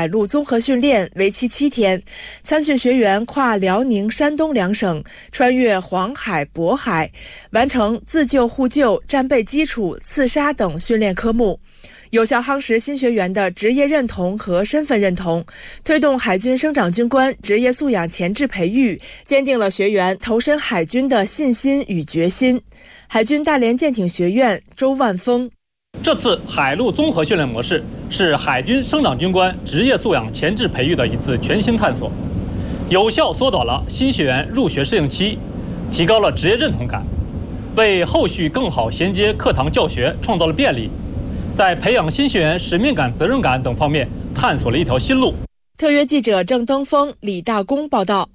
海陆综合训练，为期7天。参训学员跨辽宁、山东2省，穿越黄海、渤海，完成自救互救、战备基础、刺杀等训练科目，有效夯实新学员的职业认同和身份认同，推动海军生长军官职业素养前置培育，坚定了学员投身海军的信心与决心。海军大连舰艇学院周万峰： 这次海陆综合训练模式是海军生长军官职业素养前置培育的一次全新探索，有效缩短了新学员入学适应期，提高了职业认同感，为后续更好衔接课堂教学创造了便利，在培养新学员使命感、责任感等方面探索了一条新路。 特约记者郑登峰、李大公报道。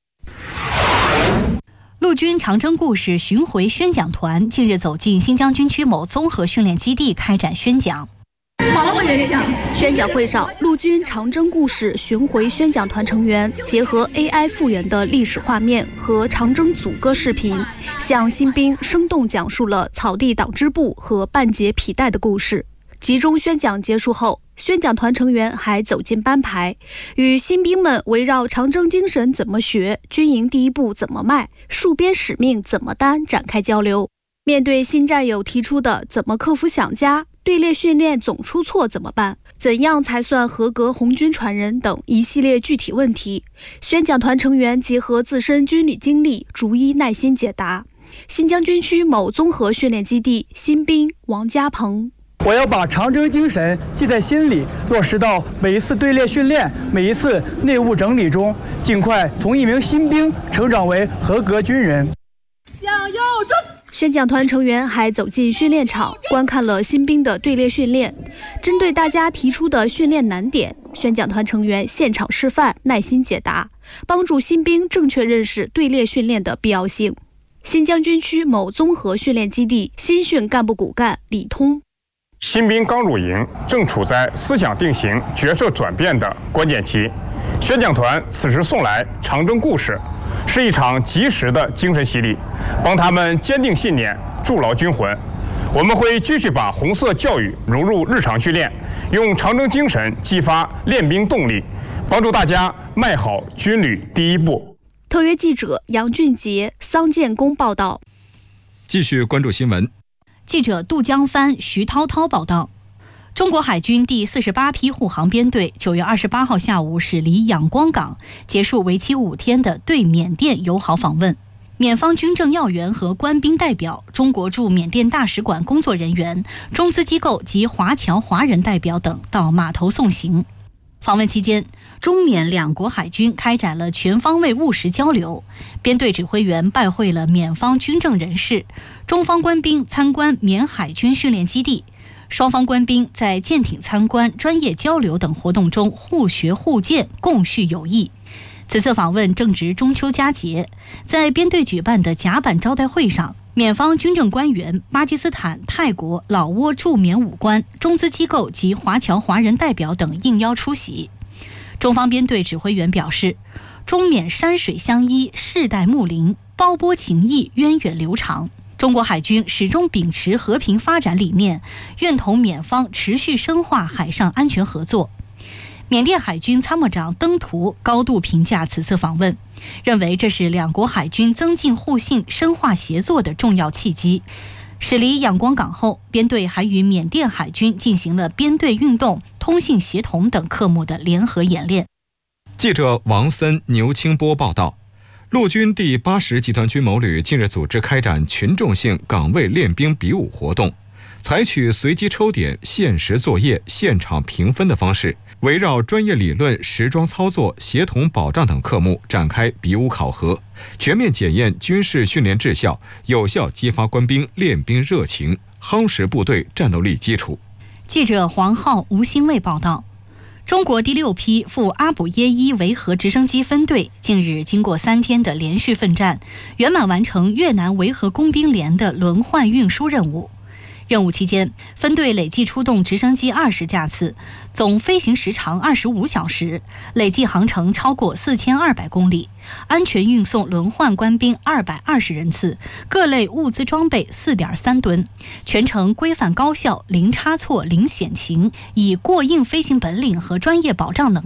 陆军长征故事巡回宣讲团近日走进新疆军区某综合训练基地开展宣讲。 宣讲会上，陆军长征故事巡回宣讲团成员结合 AI 复原的历史画面和长征组歌视频，向新兵生动讲述了草地党支部和半截皮带的故事。集中宣讲结束后，宣讲团成员还走进班排，与新兵们围绕长征精神怎么学、军营第一步怎么迈、戍边使命怎么担展开交流。面对新战友提出的怎么克服想家、队列训练总出错怎么办、怎样才算合格红军传人等一系列具体问题，宣讲团成员结合自身军旅经历，逐一耐心解答。新疆军区某综合训练基地新兵王家鹏： 我要把长征精神记在心里，落实到每一次队列训练、每一次内务整理中，尽快从一名新兵成长为合格军人。 向右走！宣讲团成员还走进训练场，观看了新兵的队列训练。针对大家提出的训练难点，宣讲团成员现场示范，耐心解答，帮助新兵正确认识队列训练的必要性。新疆军区某综合训练基地新训干部骨干李通： 新兵刚入营，正处在思想定型、角色转变的关键期。宣讲团此时送来长征故事，是一场及时的精神洗礼，帮他们坚定信念，筑牢军魂。我们会继续把红色教育融入日常训练，用长征精神激发练兵动力，帮助大家迈好军旅第一步。 特约记者杨俊杰、桑建功报道。 继续关注新闻。 记者杜江帆、徐涛涛报道，中国海军第48批护航编队9月28号下午驶离仰光港，结束为期5天的对缅甸友好访问。缅方军政要员和官兵代表、中国驻缅甸大使馆工作人员、中资机构及华侨华人代表等到码头送行。访问期间，中缅两国海军开展了全方位务实交流，编队指挥员拜会了缅方军政人士，中方官兵参观缅海军训练基地，双方官兵在舰艇参观、专业交流等活动中互学互鉴，共叙友谊。此次访问正值中秋佳节，在编队举办的甲板招待会上，缅方军政官员、巴基斯坦、泰国、老挝驻缅武官、中资机构及华侨华人代表等应邀出席。中方编队指挥员表示，中缅山水相依，世代睦邻，胞波情谊源远流长。中国海军始终秉持和平发展理念，愿同缅方持续深化海上安全合作。缅甸海军参谋长登图高度评价此次访问，认为这是两国海军增进互信、深化协作的重要契机。驶离仰光港后，编队还与缅甸海军进行了编队运动、通信协同等科目的联合演练。 记者王森、牛清波报道，陆军第80集团军某旅近日组织开展群众性岗位练兵比武活动，采取随机抽点、限时作业、现场评分的方式，围绕专业理论、实装操作、协同保障等科目展开比武考核，全面检验军事训练质效，有效激发官兵练兵热情，夯实部队战斗力基础。 记者黄浩、吴新卫报道，中国第6批赴阿卜耶伊维和直升机分队近日经过3天的连续奋战，圆满完成越南维和工兵连的轮换运输任务。任务期间，分队累计出动直升机20架次，总飞行时长25小时，累计航程超过4200公里，安全运送轮换官兵220人次，各类物资装备4.3吨，全程规范高效、零差错、零险情，以过硬飞行本领和专业保障能力